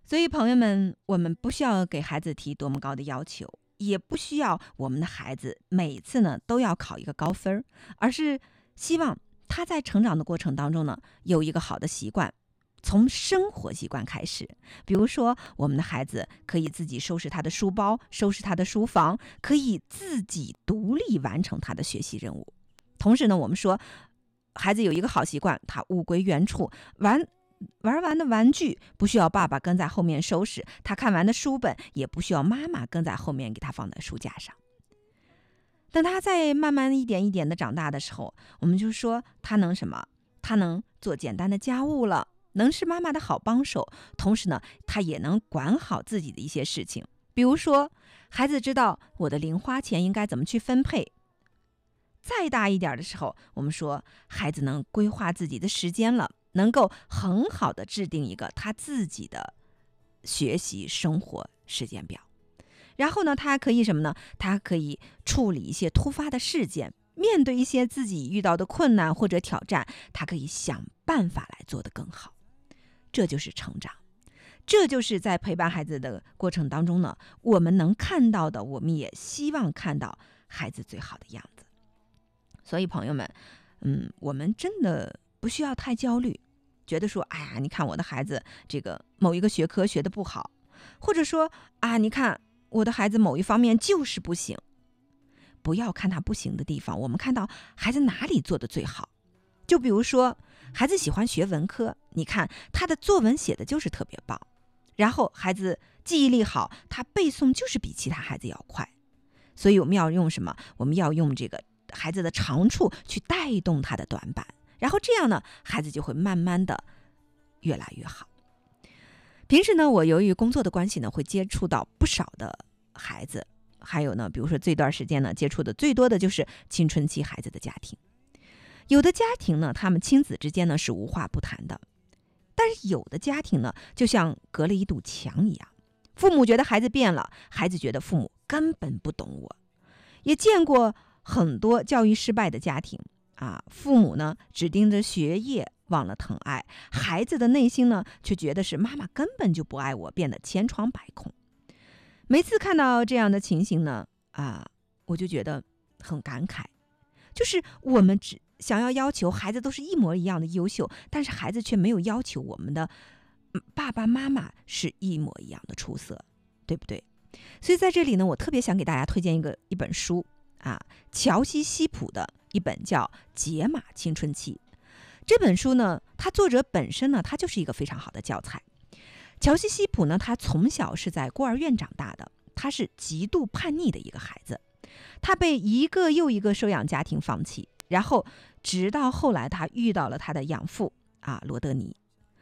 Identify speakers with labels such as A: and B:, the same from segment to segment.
A: 所以朋友们，我们不需要给孩子提多么高的要求，也不需要我们的孩子每次呢都要考一个高分，而是希望他在成长的过程当中呢有一个好的习惯，从生活习惯开始。比如说我们的孩子可以自己收拾他的书包，收拾他的书房，可以自己独立完成他的学习任务。同时呢，我们说孩子有一个好习惯，他物归原处，玩完的玩具不需要爸爸跟在后面收拾，他看完的书本也不需要妈妈跟在后面给他放在书架上。等他在慢慢一点一点的长大的时候，我们就说他能什么？他能做简单的家务了，能是妈妈的好帮手，同时呢，他也能管好自己的一些事情。比如说，孩子知道我的零花钱应该怎么去分配。再大一点的时候，我们说孩子能规划自己的时间了，能够很好的制定一个他自己的学习生活时间表。然后呢，他还可以什么呢？他可以处理一些突发的事件，面对一些自己遇到的困难或者挑战，他可以想办法来做得更好。这就是成长，这就是在陪伴孩子的过程当中呢，我们能看到的，我们也希望看到孩子最好的样子。所以朋友们，我们真的不需要太焦虑，觉得说，哎呀，你看我的孩子这个某一个学科学得不好，或者说啊，你看我的孩子某一方面就是不行。不要看他不行的地方，我们看到孩子哪里做得最好。就比如说，孩子喜欢学文科，你看他的作文写的就是特别棒，然后孩子记忆力好，他背诵就是比其他孩子要快。所以我们要用什么？我们要用这个孩子的长处去带动他的短板，然后这样呢，孩子就会慢慢的越来越好。平时呢，我由于工作的关系呢，会接触到不少的孩子，还有呢，比如说这段时间呢，接触的最多的就是青春期孩子的家庭。有的家庭呢，他们亲子之间呢是无话不谈的，但是有的家庭呢，就像隔了一堵墙一样，父母觉得孩子变了，孩子觉得父母根本不懂我。也见过很多教育失败的家庭啊，父母呢只盯着学业，忘了疼爱孩子的内心呢，却觉得是妈妈根本就不爱我，变得千疮百孔。每次看到这样的情形呢，我就觉得很感慨，就是我们只想要求孩子都是一模一样的优秀，但是孩子却没有要求我们的爸爸妈妈是一模一样的出色，对不对？所以在这里呢，我特别想给大家推荐一本书乔西西普的一本叫《解码青春期》。这本书呢，它作者本身呢，他就是一个非常好的教材。乔西西普呢，他从小是在孤儿院长大的，他是极度叛逆的一个孩子，他被一个又一个收养家庭放弃，然后直到后来他遇到了他的养父罗德尼。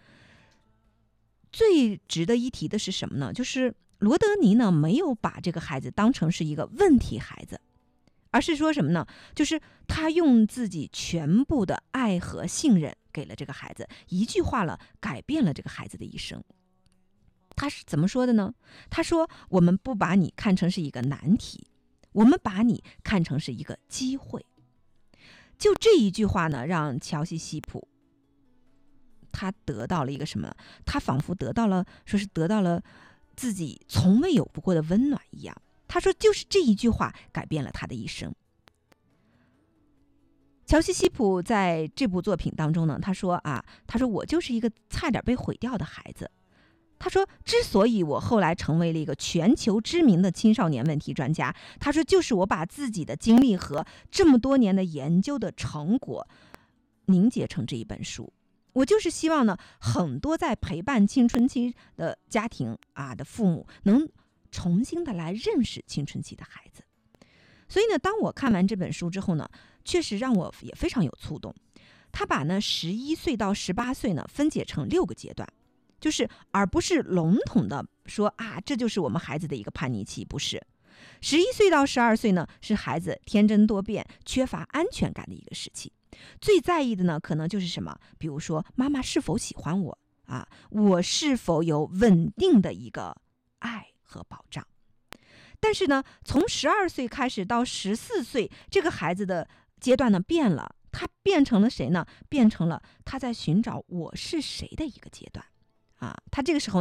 A: 最值得一提的是什么呢？就是罗德尼呢，没有把这个孩子当成是一个问题孩子，而是说什么呢？就是他用自己全部的爱和信任给了这个孩子，一句话了，改变了这个孩子的一生。他是怎么说的呢？他说，我们不把你看成是一个难题，我们把你看成是一个机会。就这一句话呢，让乔西西普他得到了一个什么？他仿佛得到了自己从未有过的温暖一样。他说，就是这一句话改变了他的一生。乔西西普在这部作品当中呢，他说我就是一个差点被毁掉的孩子。他说，之所以我后来成为了一个全球知名的青少年问题专家，他说就是我把自己的经历和这么多年的研究的成果凝结成这一本书。我就是希望呢，很多在陪伴青春期的家庭的父母能重新的来认识青春期的孩子。所以呢，当我看完这本书之后呢，确实让我也非常有触动。他把呢11岁到18岁呢分解成6个阶段，就是而不是笼统的说这就是我们孩子的一个叛逆期，不是。11岁到12岁呢，是孩子天真多变、缺乏安全感的一个时期。最在意的呢，可能就是什么？比如说，妈妈是否喜欢我我是否有稳定的一个爱和保障。但是呢，从12岁开始到14岁，这个孩子的阶段呢变了，他变成了谁呢？变成了他在寻找我是谁的一个阶段他这个时候